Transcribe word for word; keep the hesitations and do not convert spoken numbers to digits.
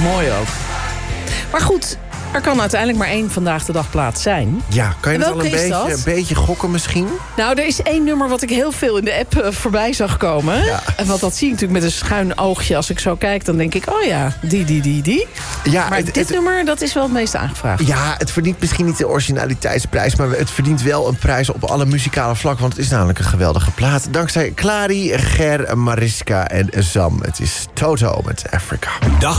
Mooi ook. Maar goed, er kan uiteindelijk maar één vandaag de dag plaat zijn. Ja, kan je het al een beetje, dat? een beetje gokken misschien? Nou, er is één nummer wat ik heel veel in de app uh, voorbij zag komen. Ja. En wat dat zie ik natuurlijk met een schuin oogje. Als ik zo kijk, dan denk ik, oh ja, die, die, die, die. Ja, maar het, dit het, nummer, dat is wel het meest aangevraagd. Ja, het verdient misschien niet de originaliteitsprijs... maar het verdient wel een prijs op alle muzikale vlakken... want het is namelijk een geweldige plaat. Dankzij Clary, Ger, Mariska en Sam. Het is Toto met Africa. Dag